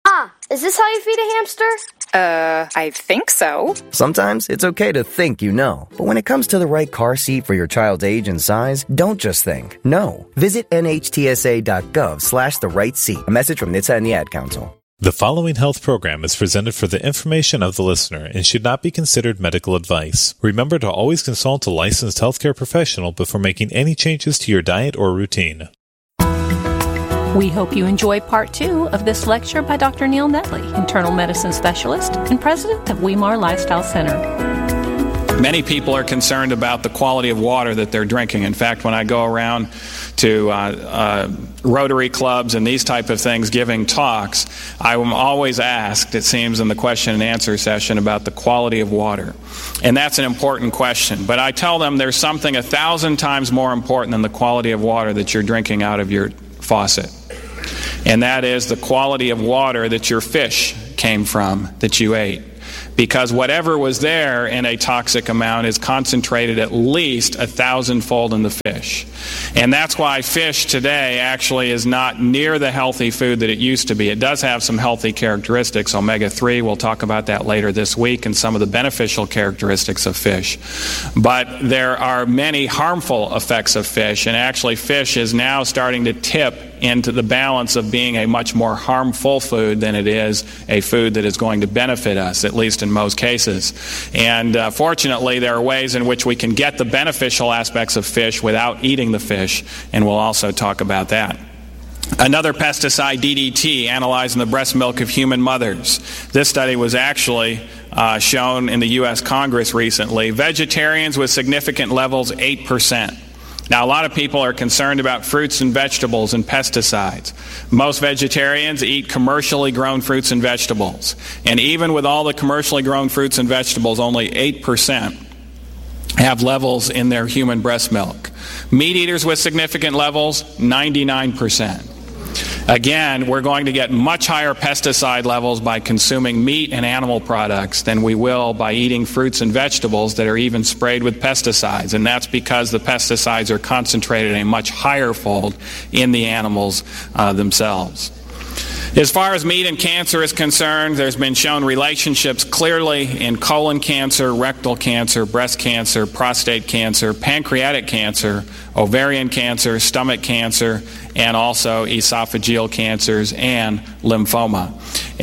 Is this how you feed a hamster? I think so. Sometimes it's okay to think you know. But when it comes to the right car seat for your child's age and size, don't just think. No. Visit nhtsa.gov/the-right-seat. A message from NHTSA and the Ad Council. The following health program is presented for the information of the listener and should not be considered medical advice. Remember to always consult a licensed healthcare professional before making any changes to your diet or routine. We hope you enjoy part 2 of this lecture by Dr. Neil Netley, internal medicine specialist and president of Weimar Lifestyle Center. Many people are concerned about the quality of water that they're drinking. In fact, when I go around to Rotary clubs and these type of things giving talks, I am always asked, it seems, in the question and answer session about the quality of water. And that's an important question. But I tell them there's something 1,000 times more important than the quality of water that you're drinking out of your faucet. And that is the quality of water that your fish came from, that you ate. Because whatever was there in a toxic amount is concentrated at least 1,000-fold in the fish. And that's why fish today actually is not near the healthy food that it used to be. It does have some healthy characteristics. Omega-3, we'll talk about that later this week, and some of the beneficial characteristics of fish. But there are many harmful effects of fish, and actually fish is now starting to tip into the balance of being a much more harmful food than it is a food that is going to benefit us, at least in most cases. And fortunately, there are ways in which we can get the beneficial aspects of fish without eating the fish, and we'll also talk about that. Another pesticide, DDT, analyzed in the breast milk of human mothers. This study was actually shown in the U.S. Congress recently. Vegetarians with significant levels, 8%. Now, a lot of people are concerned about fruits and vegetables and pesticides. Most vegetarians eat commercially grown fruits and vegetables. And even with all the commercially grown fruits and vegetables, only 8% have levels in their human breast milk. Meat eaters with significant levels, 99%. Again, we're going to get much higher pesticide levels by consuming meat and animal products than we will by eating fruits and vegetables that are even sprayed with pesticides. And that's because the pesticides are concentrated a much higher fold in the animals themselves. As far as meat and cancer is concerned, there's been shown relationships clearly in colon cancer, rectal cancer, breast cancer, prostate cancer, pancreatic cancer, ovarian cancer, stomach cancer, and also esophageal cancers and lymphoma.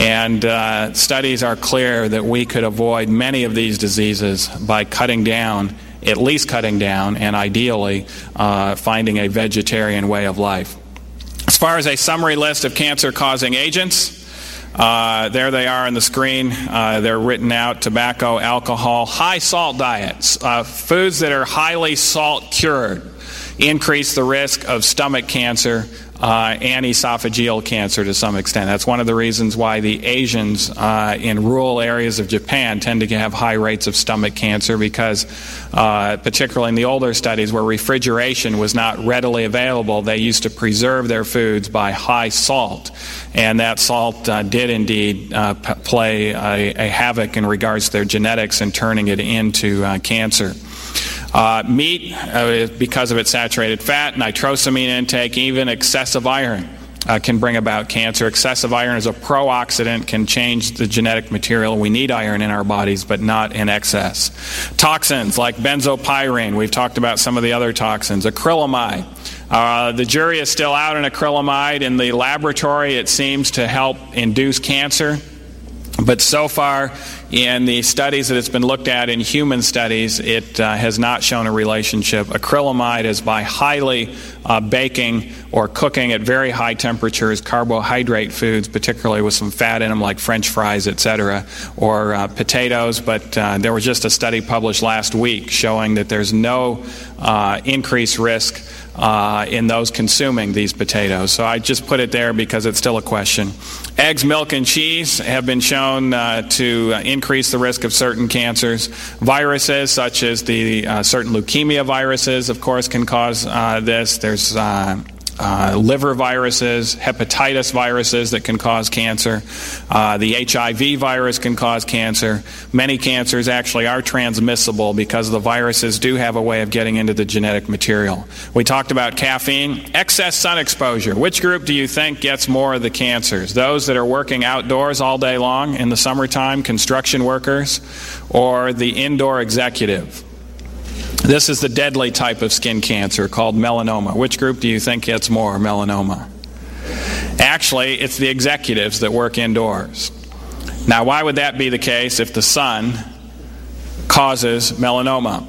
And studies are clear that we could avoid many of these diseases by cutting down, at least cutting down, and ideally finding a vegetarian way of life. As far as a summary list of cancer-causing agents, there they are on the screen. They're written out: tobacco, alcohol, high-salt diets, foods that are highly salt-cured increase the risk of stomach cancer and esophageal cancer to some extent. That's one of the reasons why the Asians in rural areas of Japan tend to have high rates of stomach cancer, because particularly in the older studies where refrigeration was not readily available, they used to preserve their foods by high salt. And that salt did indeed play a havoc in regards to their genetics and turning it into cancer. Meat, because of its saturated fat, nitrosamine intake, even excessive iron can bring about cancer. Excessive iron is a pro-oxidant, can change the genetic material. We need iron in our bodies, but not in excess. Toxins like benzopyrene. We've talked about some of the other toxins. Acrylamide. The jury is still out on acrylamide. In the laboratory, it seems to help induce cancer. But so far, in the studies that it's been looked at in human studies, it has not shown a relationship. Acrylamide is by highly baking or cooking at very high temperatures carbohydrate foods, particularly with some fat in them like French fries, etc., or potatoes. But there was just a study published last week showing that there's no increased risk in those consuming these potatoes. So I just put it there because it's still a question. Eggs, milk, and cheese have been shown to increase the risk of certain cancers. Viruses, such as the certain leukemia viruses, of course, can cause this. There's liver viruses, hepatitis viruses that can cause cancer. The HIV virus can cause cancer. Many cancers actually are transmissible because the viruses do have a way of getting into the genetic material. We talked about caffeine. Excess sun exposure. Which group do you think gets more of the cancers? Those that are working outdoors all day long in the summertime, construction workers, or the indoor executive? This is the deadly type of skin cancer called melanoma. Which group do you think gets more melanoma? Actually, it's the executives that work indoors. Now, why would that be the case if the sun causes melanoma?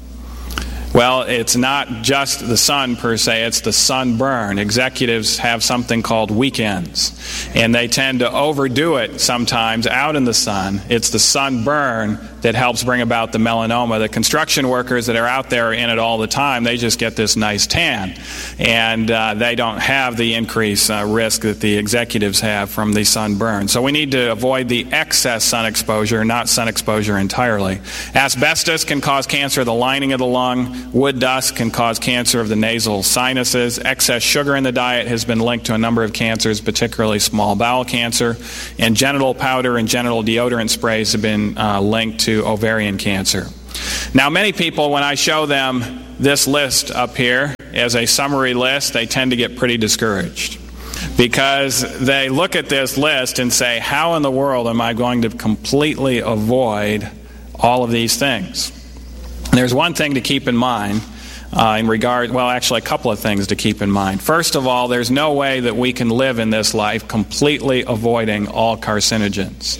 Well, it's not just the sun per se, it's the sunburn. Executives have something called weekends, and they tend to overdo it sometimes out in the sun. It's the sunburn that helps bring about the melanoma. The construction workers that are out there in it all the time, they just get this nice tan, and they don't have the increased risk that the executives have from the sunburn. So we need to avoid the excess sun exposure, not sun exposure entirely. Asbestos can cause cancer of the lining of the lung. Wood dust can cause cancer of the nasal sinuses. Excess sugar in the diet has been linked to a number of cancers, particularly small bowel cancer. And genital powder and genital deodorant sprays have been linked to ovarian cancer. Now, many people, when I show them this list up here as a summary list, they tend to get pretty discouraged because they look at this list and say, how in the world am I going to completely avoid all of these things? There's one thing to keep in mind actually a couple of things to keep in mind. First of all, there's no way that we can live in this life completely avoiding all carcinogens.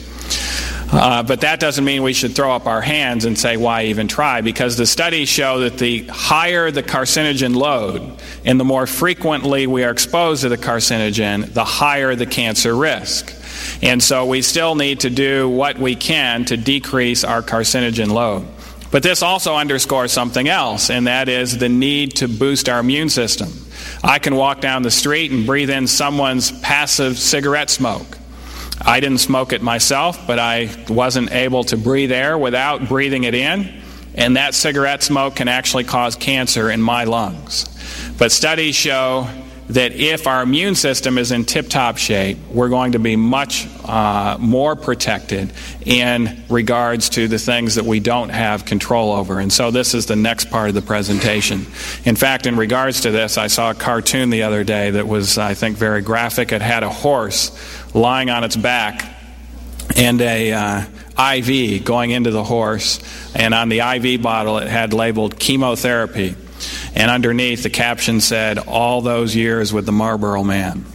But that doesn't mean we should throw up our hands and say, why even try? Because the studies show that the higher the carcinogen load and the more frequently we are exposed to the carcinogen, the higher the cancer risk. And so we still need to do what we can to decrease our carcinogen load. But this also underscores something else, and that is the need to boost our immune system. I can walk down the street and breathe in someone's passive cigarette smoke. I didn't smoke it myself, but I wasn't able to breathe air without breathing it in, and that cigarette smoke can actually cause cancer in my lungs. But studies show that if our immune system is in tip-top shape, we're going to be much more protected in regards to the things that we don't have control over. And so this is the next part of the presentation. In fact, in regards to this, I saw a cartoon the other day that was, I think, very graphic. It had a horse lying on its back and a IV going into the horse. And on the IV bottle, it had labeled chemotherapy. And underneath, the caption said, all those years with the Marlboro Man.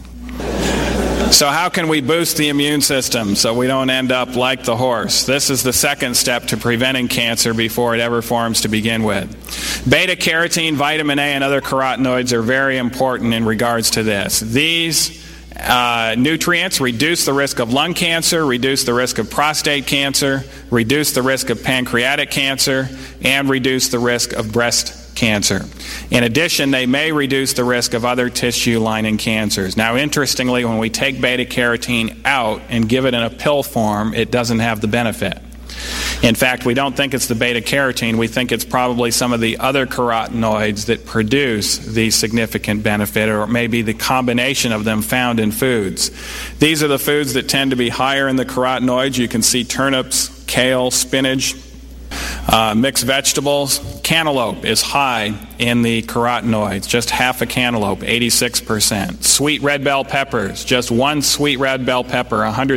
So how can we boost the immune system so we don't end up like the horse? This is the second step to preventing cancer before it ever forms to begin with. Beta-carotene, vitamin A, and other carotenoids are very important in regards to this. These nutrients reduce the risk of lung cancer, reduce the risk of prostate cancer, reduce the risk of pancreatic cancer, and reduce the risk of breast cancer. In addition, they may reduce the risk of other tissue lining cancers. Now, interestingly, when we take beta-carotene out and give it in a pill form, it doesn't have the benefit. In fact, we don't think it's the beta-carotene. We think it's probably some of the other carotenoids that produce the significant benefit, or maybe the combination of them found in foods. These are the foods that tend to be higher in the carotenoids. You can see turnips, kale, spinach, mixed vegetables. Cantaloupe is high in the carotenoids, just half a cantaloupe, 86%. Sweet red bell peppers, just one sweet red bell pepper,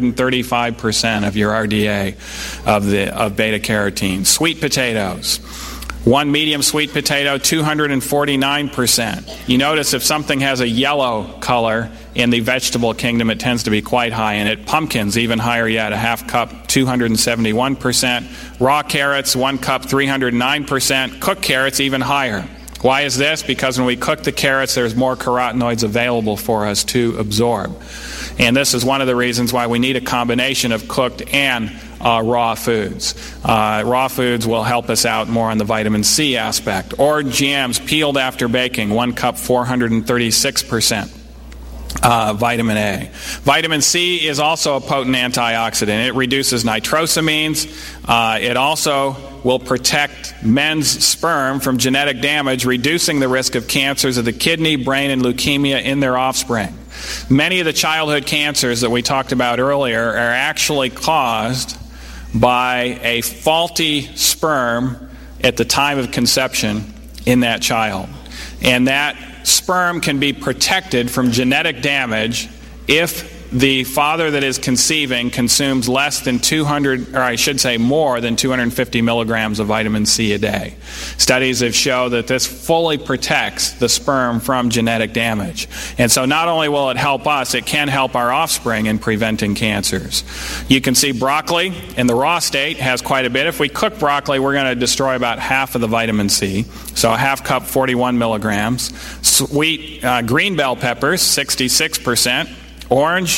135% of your RDA of beta-carotene. Sweet potatoes, one medium sweet potato, 249%. You notice if something has a yellow color in the vegetable kingdom, it tends to be quite high in it. Pumpkins, even higher yet, a half cup, 271%. Raw carrots, 1 cup, 309%. Cooked carrots, even higher. Why is this? Because when we cook the carrots, there's more carotenoids available for us to absorb. And this is one of the reasons why we need a combination of cooked and raw foods. Raw foods will help us out more on the vitamin C aspect. Orange jams peeled after baking, 1 cup, 436%. vitamin A. Vitamin C is also a potent antioxidant. It reduces nitrosamines. It also will protect men's sperm from genetic damage, reducing the risk of cancers of the kidney, brain, and leukemia in their offspring. Many of the childhood cancers that we talked about earlier are actually caused by a faulty sperm at the time of conception in that child. And that sperm can be protected from genetic damage if the father that is conceiving consumes less than 200, or I should say more than 250 milligrams of vitamin C a day. Studies have shown that this fully protects the sperm from genetic damage. And so not only will it help us, it can help our offspring in preventing cancers. You can see broccoli in the raw state has quite a bit. If we cook broccoli, we're going to destroy about half of the vitamin C. So a half cup, 41 milligrams. Sweet green bell peppers, 66%. Orange,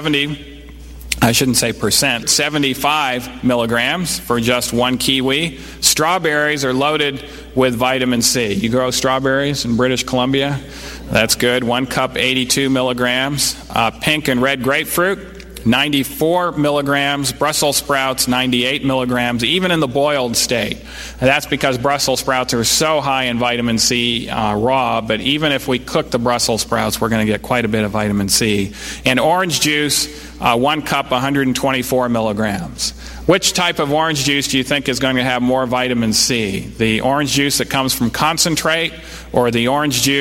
75 milligrams for just one kiwi. Strawberries are loaded with vitamin C. You grow strawberries in British Columbia? That's good. 1 cup, 82 milligrams. Pink and red grapefruit, 94 milligrams. Brussels sprouts, 98 milligrams, even in the boiled state. And that's because Brussels sprouts are so high in vitamin C raw, but even if we cook the Brussels sprouts, we're going to get quite a bit of vitamin C. And orange juice, 1 cup, 124 milligrams. Which type of orange juice do you think is going to have more vitamin C? The orange juice that comes from concentrate, or the orange juice